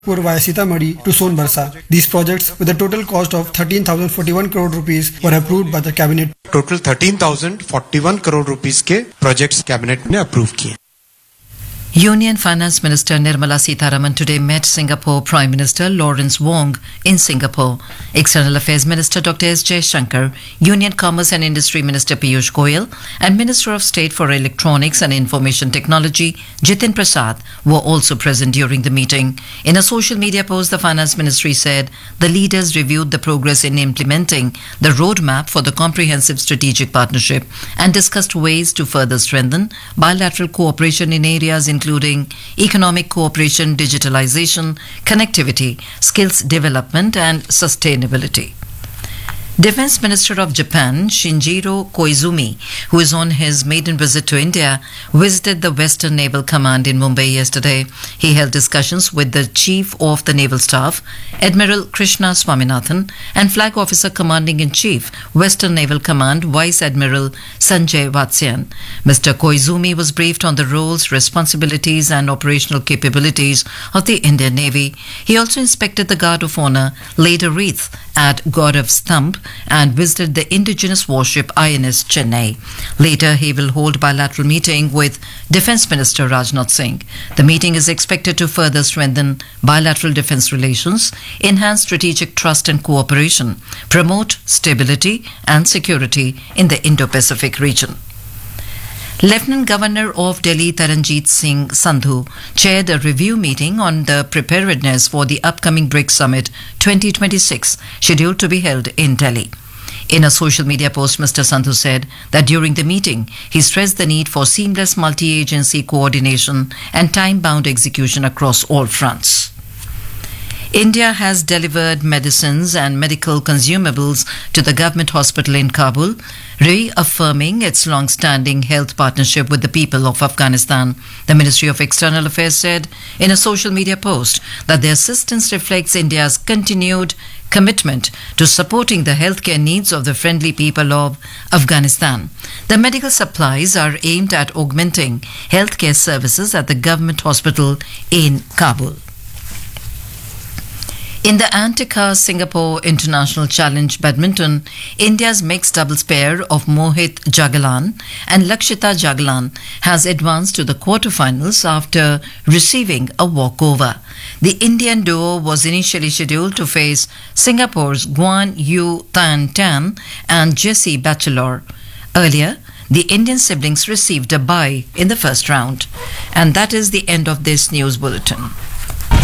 Pur via Sitamarhi to Sonbarsa. These projects, with a total cost of 13,041 crore rupees, were approved by the cabinet. Total 13,041 crore rupees के projects cabinet ने approve किए. Union Finance Minister Nirmala Sitharaman today met Singapore Prime Minister Lawrence Wong in Singapore. External Affairs Minister Dr. S. Jaishankar, Union Commerce and Industry Minister Piyush Goyal, and Minister of State for Electronics and Information Technology Jitin Prasad were also present during the meeting. In a social media post, the Finance Ministry said the leaders reviewed the progress in implementing the roadmap for the comprehensive strategic partnership and discussed ways to further strengthen bilateral cooperation in areas including economic cooperation, digitalization, connectivity, skills development and sustainability. Defense Minister of Japan, Shinjiro Koizumi, who is on his maiden visit to India, visited the Western Naval Command in Mumbai yesterday. He held discussions with the Chief of the Naval Staff, Admiral Krishna Swaminathan, and Flag Officer Commanding-in-Chief, Western Naval Command, Vice Admiral Sanjay Vatsyan. Mr. Koizumi was briefed on the roles, responsibilities and operational capabilities of the Indian Navy. He also inspected the Guard of Honor, laid a wreath at Gaurav's Thumb, and visited the indigenous warship INS Chennai. Later, he will hold bilateral meeting with Defence Minister Rajnath Singh. The meeting is expected to further strengthen bilateral defence relations, enhance strategic trust and cooperation, promote stability and security in the Indo-Pacific region. Lieutenant Governor of Delhi Taranjeet Singh Sandhu chaired a review meeting on the preparedness for the upcoming BRICS Summit 2026 scheduled to be held in Delhi. In a social media post, Mr. Sandhu said that during the meeting, he stressed the need for seamless multi-agency coordination and time-bound execution across all fronts. India has delivered medicines and medical consumables to the government hospital in Kabul, reaffirming its long-standing health partnership with the people of Afghanistan. The Ministry of External Affairs said in a social media post that the assistance reflects India's continued commitment to supporting the healthcare needs of the friendly people of Afghanistan. The medical supplies are aimed at augmenting healthcare services at the government hospital in Kabul. In the Antarctica Singapore International Challenge Badminton, India's mixed doubles pair of Mohit Jagalan and Lakshita Jagalan has advanced to the quarterfinals after receiving a walkover. The Indian duo was initially scheduled to face Singapore's Guan Yu Tan Tan and Jessie Batchelor. Earlier, the Indian siblings received a bye in the first round. And that is the end of this news bulletin.